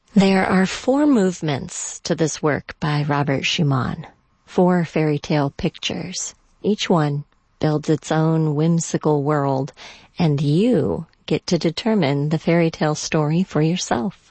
There are 4 movements to this work by Robert Schumann, 4 fairy tale pictures. Each one builds its own whimsical world, and you get to determine the fairy tale story for yourself.